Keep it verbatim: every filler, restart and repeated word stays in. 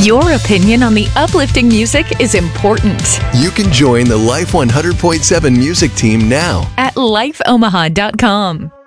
Your opinion on the uplifting music is important. You can join the Life one hundred point seven music team now At life omaha dot com.